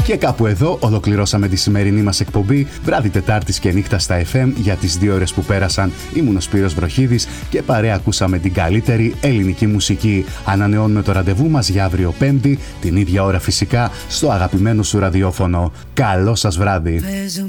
Και κάπου εδώ ολοκληρώσαμε τη σημερινή μας εκπομπή βράδυ Τετάρτης και νύχτα στα FM. Για τις 2 ώρες που πέρασαν ήμουν ο Σπύρος Βροχίδης και παρέα ακούσαμε την καλύτερη ελληνική μουσική. Ανανεώνουμε το ραντεβού μας για αύριο Πέμπτη, την ίδια ώρα φυσικά, στο αγαπημένο σου ραδιόφωνο. Καλό σας βράδυ.